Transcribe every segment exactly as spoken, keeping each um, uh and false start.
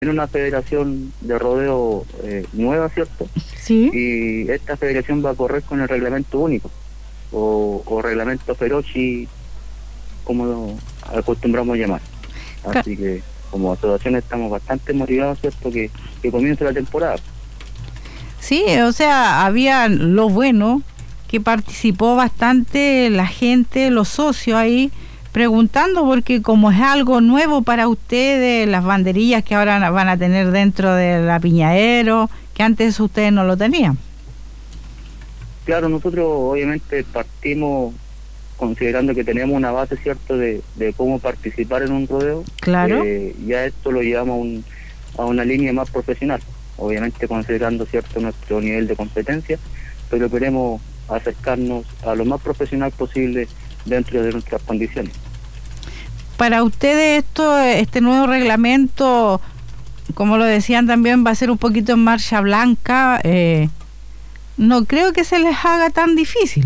una federación de rodeo eh, nueva, ¿cierto? Sí. Y esta federación va a correr con el reglamento único, o, o reglamento Ferochi, como lo acostumbramos llamar. Así que como asociación estamos bastante motivados, ¿cierto? Que, que comience la temporada. Sí, o sea, había lo bueno, que participó bastante la gente, los socios ahí, preguntando, porque como es algo nuevo para ustedes, las banderillas que ahora van a tener dentro de la Piñadero, que antes ustedes no lo tenían. Claro, nosotros obviamente partimos considerando que tenemos una base, ¿cierto?, de, de cómo participar en un rodeo. Claro. Eh, ya esto lo llevamos a, un, a una línea más profesional, obviamente considerando, ¿cierto?, nuestro nivel de competencia, pero queremos acercarnos a lo más profesional posible dentro de nuestras condiciones. Para ustedes esto, este nuevo reglamento, como lo decían también, va a ser un poquito en marcha blanca. Eh, no creo que se les haga tan difícil.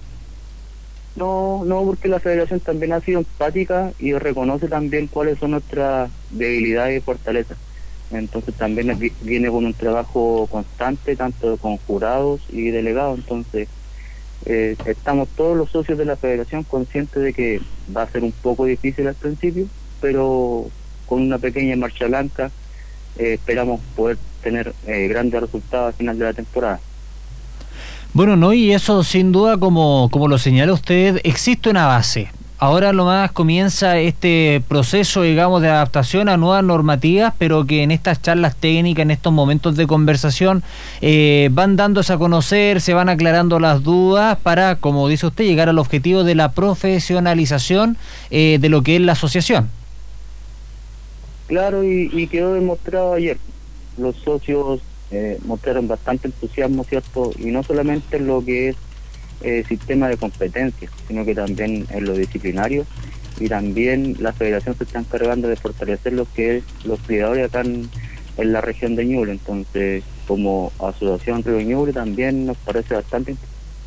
No, no, porque la federación también ha sido empática y reconoce también cuáles son nuestras debilidades y fortalezas. Entonces también viene con un trabajo constante, tanto con jurados y delegados. Entonces eh, estamos todos los socios de la federación conscientes de que va a ser un poco difícil al principio, pero con una pequeña marcha blanca eh, esperamos poder tener eh, grandes resultados al final de la temporada. Bueno, no, y eso sin duda, como, como lo señala usted, existe una base. Ahora lo más comienza este proceso, digamos, de adaptación a nuevas normativas, pero que en estas charlas técnicas, en estos momentos de conversación, eh, van dándose a conocer, se van aclarando las dudas para, como dice usted, llegar al objetivo de la profesionalización eh, de lo que es la asociación. Claro, y, y quedó demostrado ayer. Los socios eh, mostraron bastante entusiasmo, ¿cierto? Y no solamente en lo que es eh, sistema de competencia, sino que también en lo disciplinario, y también la federación se está encargando de fortalecer lo que es los cuidadores acá en, en la región de Ñuble. Entonces, como asociación Río Ñuble también nos parece bastante.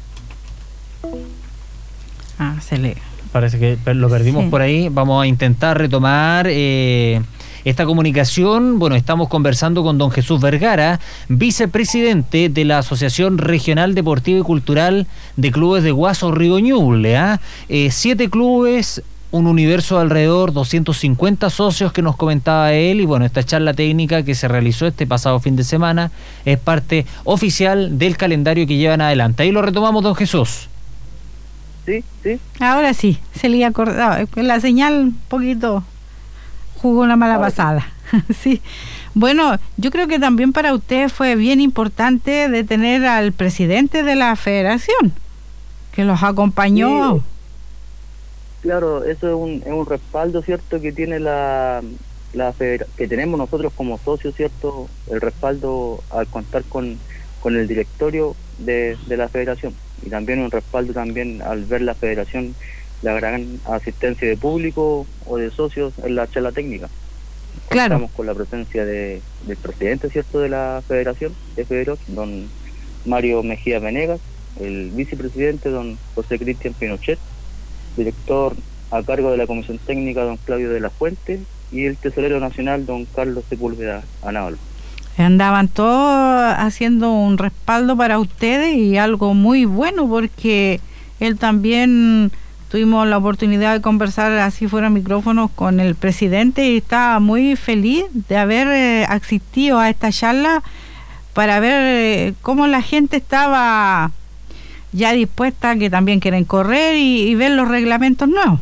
Ah, se le... Parece que lo perdimos sí. por ahí. Vamos a intentar retomar eh, esta comunicación. Bueno, estamos conversando con don Jesús Vergara, vicepresidente de la Asociación Regional Deportiva y Cultural de Clubes de Guaso Río Ñuble. ¿eh? Eh, siete clubes, un universo de alrededor doscientos cincuenta socios que nos comentaba él, y bueno, esta charla técnica que se realizó este pasado fin de semana es parte oficial del calendario que llevan adelante. Ahí lo retomamos, don Jesús. Sí, sí. Ahora sí, se le acordaba. La señal un poquito jugó una mala Ahora pasada. Sí. sí. Bueno, yo creo que también para usted fue bien importante de tener al presidente de la federación, que los acompañó. Sí. Claro, eso es un, es un respaldo, ¿cierto?, que tiene la, la federa- que tenemos nosotros como socios, ¿cierto?, el respaldo al contar con, con el directorio de, de la federación. Y también un respaldo también al ver la federación, la gran asistencia de público o de socios en la charla técnica. Claro. Estamos con la presencia de, del presidente, ¿cierto?, de la federación, de Federoc, don Mario Mejía Venegas, el vicepresidente, don José Cristian Pinochet, director a cargo de la comisión técnica, don Claudio de la Fuente, y el tesorero nacional, don Carlos Sepúlveda Anábalo. Andaban todos haciendo un respaldo para ustedes, y algo muy bueno, porque él también tuvimos la oportunidad de conversar así fuera de micrófonos con el presidente, y estaba muy feliz de haber eh, asistido a esta charla para ver eh, cómo la gente estaba ya dispuesta, que también quieren correr y, y ver los reglamentos nuevos.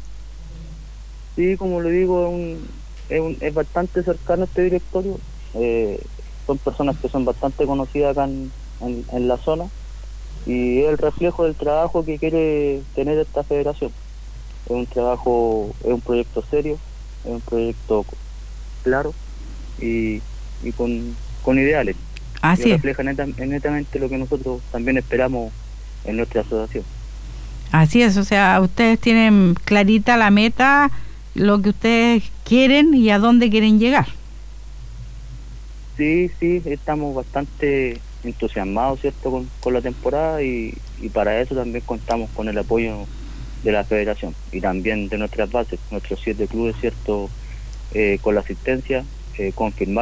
Sí, como le digo, es, un, es, un, es bastante cercano a este directorio. Eh, son personas que son bastante conocidas acá en, en, en la zona, y es el reflejo del trabajo que quiere tener esta federación. Es un trabajo, es un proyecto serio, es un proyecto claro y, y con, con ideales. Así que refleja neta, netamente lo que nosotros también esperamos en nuestra asociación. Así es, o sea, ustedes tienen clarita la meta, lo que ustedes quieren y a dónde quieren llegar. Sí, sí, estamos bastante entusiasmados, ¿cierto?, con, con la temporada, y, y para eso también contamos con el apoyo de la federación y también de nuestras bases, nuestros siete clubes, ¿cierto?, eh, con la asistencia eh, confirmar